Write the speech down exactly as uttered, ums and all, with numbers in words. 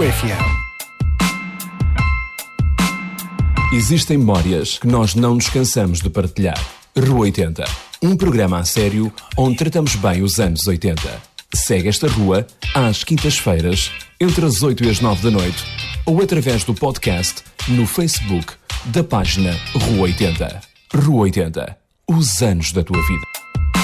F M. Existem memórias que nós não nos cansamos de partilhar. Rua oitenta, um programa a sério onde tratamos bem os anos oitenta. Segue esta rua às quintas-feiras, entre as oito e as nove da noite, ou através do podcast no Facebook da página Rua oitenta. Rua oitenta, os anos da tua vida.